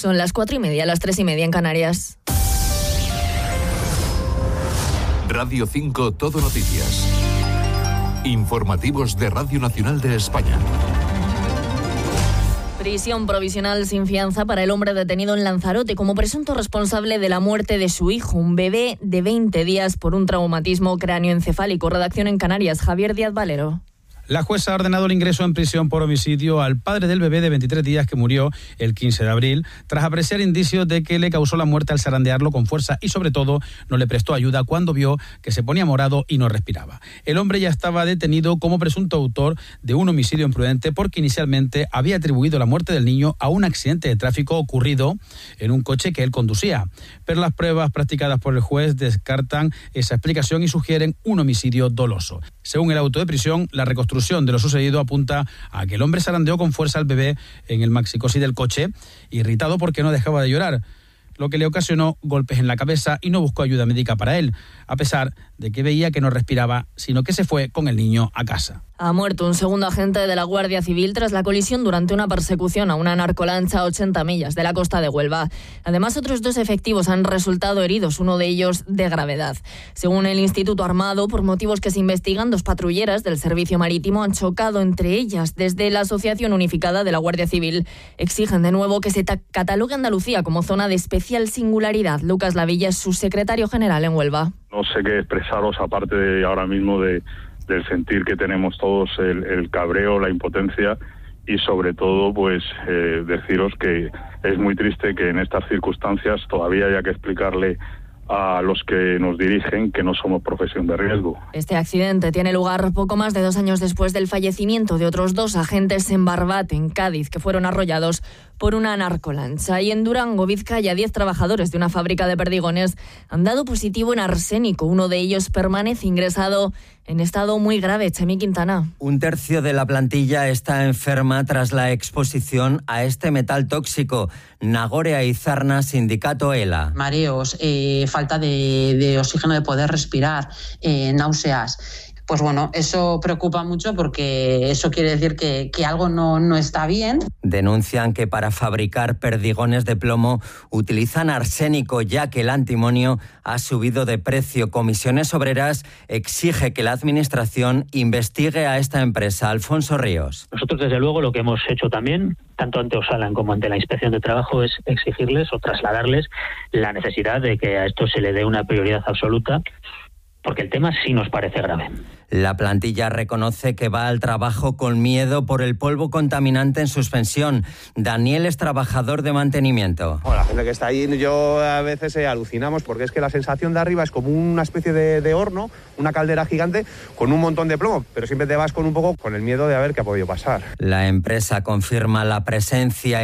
Son las 4:30, las 3:30 en Canarias. Radio 5 Todo Noticias. Informativos de Radio Nacional de España. Prisión provisional sin fianza para el hombre detenido en Lanzarote como presunto responsable de la muerte de su hijo, un bebé de 20 días por un traumatismo cráneoencefálico. Redacción en Canarias, Javier Díaz Valero. La jueza ha ordenado el ingreso en prisión por homicidio al padre del bebé de 23 días que murió el 15 de abril, tras apreciar indicios de que le causó la muerte al zarandearlo con fuerza y, sobre todo, no le prestó ayuda cuando vio que se ponía morado y no respiraba. El hombre ya estaba detenido como presunto autor de un homicidio imprudente porque inicialmente había atribuido la muerte del niño a un accidente de tráfico ocurrido en un coche que él conducía. Pero las pruebas practicadas por el juez descartan esa explicación y sugieren un homicidio doloso. Según el auto de prisión, la reconstrucción de lo sucedido apunta a que el hombre zarandeó con fuerza al bebé en el maxicosi del coche, irritado porque no dejaba de llorar, lo que le ocasionó golpes en la cabeza y no buscó ayuda médica para él, a pesar de que veía que no respiraba, sino que se fue con el niño a casa. Ha muerto un segundo agente de la Guardia Civil tras la colisión durante una persecución a una narcolancha a 80 millas de la costa de Huelva. Además, otros 2 efectivos han resultado heridos, uno de ellos de gravedad. Según el Instituto Armado, por motivos que se investigan, 2 patrulleras del Servicio Marítimo han chocado entre ellas. Desde la Asociación Unificada de la Guardia Civil exigen de nuevo que se catalogue Andalucía como zona de especial singularidad. Lucas Lavilla es subsecretario general en Huelva. No sé qué expresaros aparte de ahora mismo del sentir que tenemos todos, el cabreo, la impotencia y sobre todo pues deciros que es muy triste que en estas circunstancias todavía haya que explicarle a los que nos dirigen que no somos profesión de riesgo. Este accidente tiene lugar poco más de 2 años después del fallecimiento de otros 2 agentes en Barbate, en Cádiz, que fueron arrollados por una narcolancha. Y en Durango, Vizcaya, 10 trabajadores de una fábrica de perdigones han dado positivo en arsénico. Uno de ellos permanece ingresado en estado muy grave. Chemi Quintana. Un tercio de la plantilla está enferma tras la exposición a este metal tóxico. Nagore Aizarna, sindicato ELA. Mareos, falta de oxígeno, de poder respirar, náuseas. Pues bueno, eso preocupa mucho porque eso quiere decir que algo no está bien. Denuncian que para fabricar perdigones de plomo utilizan arsénico, ya que el antimonio ha subido de precio. Comisiones Obreras exige que la Administración investigue a esta empresa. Alfonso Ríos. Nosotros, desde luego, lo que hemos hecho también, tanto ante Osalan como ante la Inspección de Trabajo, es exigirles o trasladarles la necesidad de que a esto se le dé una prioridad absoluta, porque el tema sí nos parece grave. La plantilla reconoce que va al trabajo con miedo por el polvo contaminante en suspensión. Daniel es trabajador de mantenimiento. Bueno, la gente que está ahí, yo a veces alucinamos porque es que la sensación de arriba es como una especie de horno, una caldera gigante con un montón de plomo, pero siempre te vas con el miedo de a ver qué ha podido pasar. La empresa confirma la presencia